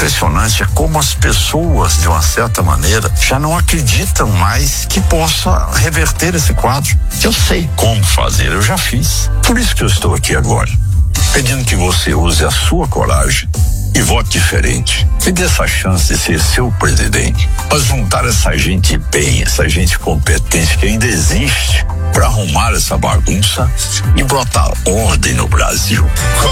impressionante é como as pessoas, de uma certa maneira, já não acreditam mais que possa reverter esse quadro. Eu sei como fazer, eu já fiz. Por isso que eu estou aqui agora, pedindo que você use a sua coragem e vote diferente. Me dê essa chance de ser seu presidente, para juntar essa gente bem, essa gente competente que ainda existe, para arrumar essa bagunça e botar ordem no Brasil.